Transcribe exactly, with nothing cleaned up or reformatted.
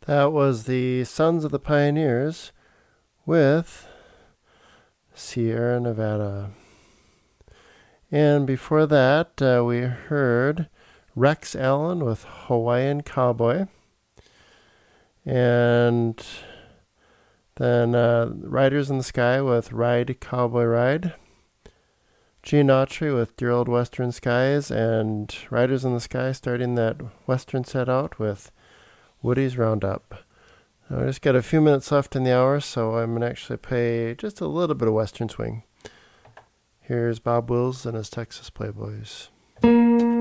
That was the Sons of the Pioneers with Sierra Nevada. And before that, uh, we heard Rex Allen with Hawaiian Cowboy. And then uh, Riders in the Sky with Ride Cowboy Ride. Gene Autry with Dear Old Western Skies. And Riders in the Sky starting that Western set out with Woody's Roundup. Now, I just got a few minutes left in the hour, so I'm going to actually play just a little bit of Western Swing. Here's Bob Wills and his Texas Playboys.